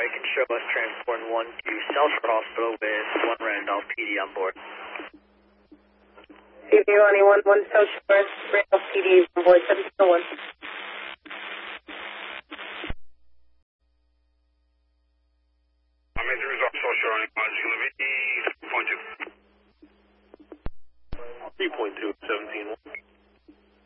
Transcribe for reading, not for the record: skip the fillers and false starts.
can show us transport 1 to South Shore Hospital with 1 Randolph PD on board. CV1 South Shore, Randolph PD on board 701. Major is off South Shore, it's going to be 3.2. 3.2, 17-1.